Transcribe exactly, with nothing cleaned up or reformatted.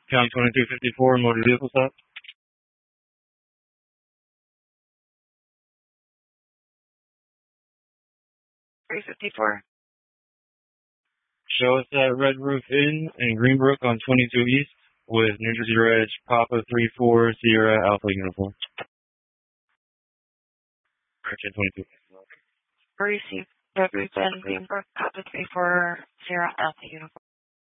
County twenty-two fifty-four, motor vehicle stop. three fifty-four. Show us that Red Roof Inn in Greenbrook on twenty-two East with New Jersey Reg Papa three four Sierra Alpha Uniform. Correction twenty-two. Receive Red Roof Inn Greenbrook Papa three four Sierra Alpha Uniform.